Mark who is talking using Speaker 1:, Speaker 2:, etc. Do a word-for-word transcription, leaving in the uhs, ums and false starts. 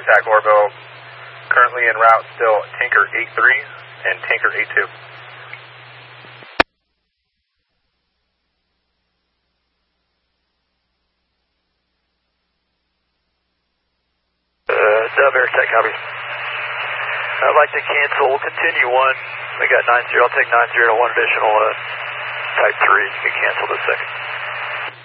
Speaker 1: Attack Orville, currently en route still Tanker eight three and Tanker eight two.
Speaker 2: Uh, Dub Air Tech, copy. I'd like to cancel, we'll continue one. We got nine zero, I'll take nine zero to one additional, uh, type three. You can cancel this second.